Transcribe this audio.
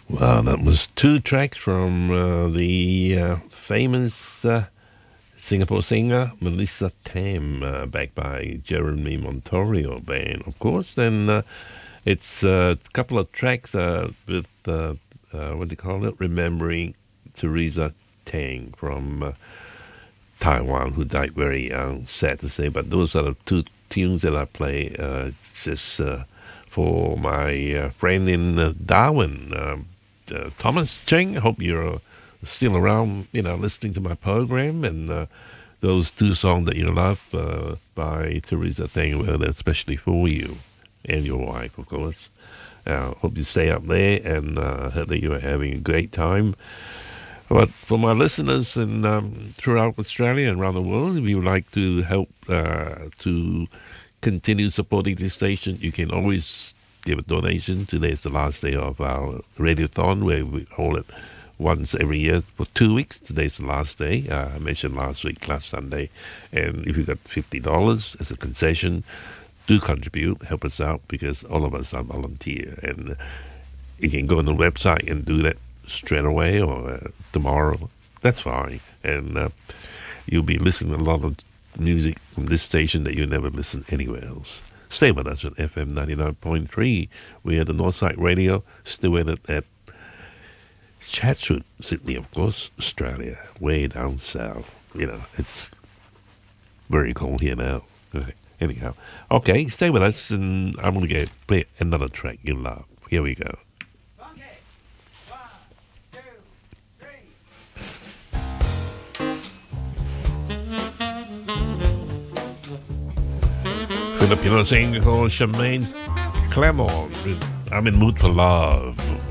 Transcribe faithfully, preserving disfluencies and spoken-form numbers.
Well, that was two tracks from uh, the uh, famous uh, Singapore singer Melissa Tam, uh, backed by Jeremy Montorio Band, of course. And uh, it's uh, a couple of tracks uh, with, uh, uh, what do you call it, remembering Teresa Tang from uh, Taiwan, who died very young, sad to say. But those are the two tunes that I play. Uh, it's just uh, for my uh, friend in uh, Darwin, um, Uh, Thomas Cheng. I hope you're uh, still around, you know, listening to my program. And uh, those two songs that you love uh, by Teresa Tang, well, they're especially for you and your wife, of course. Uh, hope you stay up there, and uh, hope that you are having a great time. But for my listeners in, um, throughout Australia and around the world, if you would like to help uh, to continue supporting this station, you can always give a donation. Today is the last day of our radiothon, where we hold it once every year for two weeks. Today's the last day. Uh, I mentioned last week, last Sunday. And if you got fifty dollars as a concession, do contribute, help us out, because all of us are volunteer. And you can go on the website and do that straight away or uh, tomorrow. That's fine. And uh, you'll be listening to a lot of music from this station that you never listen anywhere else. Stay with us at F M ninety-nine point three. We are the Northside Radio, situated at Chatswood, Sydney, of course, Australia, way down south. You know, it's very cold here now. Okay. Anyhow, okay, stay with us, and I'm going to play another track you love. Here we go. Filipino singer called Charmaine Clement. I'm in mood for love.